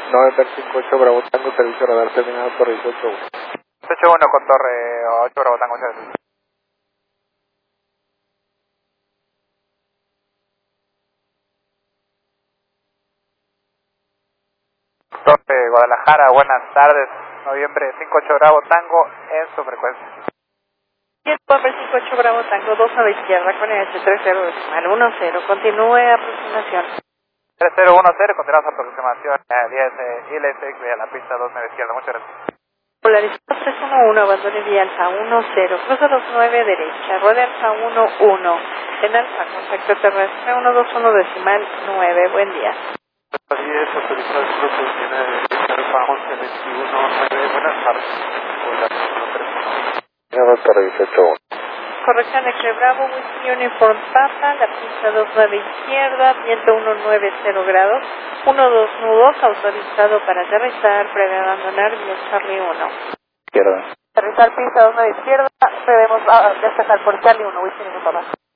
958 Bravo Tango, servicio radar terminado por 181. 181 con torre 8 Bravo Tango, muchas gracias. Torre Guadalajara, buenas tardes, noviembre 58 Bravo Tango en su frecuencia. 58 Bravo Tango, 2 a la izquierda con el H30 10, continúe aproximación. 3010, continuamos aproximación 10 ILS a la pista 29 izquierda, muchas gracias. Polarizado 311, abandone vía alfa 10, cruza 29 derecha, rueda alfa 11, en alfa, contacto terrestre 121 decimal 9, buen día. Así es, autorizado el cruce de alfa 1121, 9, buenas tardes. Hola, 131. Torre 181. Corrección de Bravo, Whiskey Uniform Papa, la pista 29 izquierda, viento 190 grados, 12 nudos, autorizado para aterrizar, previo abandonar vía Charlie 1. Izquierda. Aterrizar pista 29 izquierda, debemos despejar por Charlie 1, Whiskey Uniform Papa.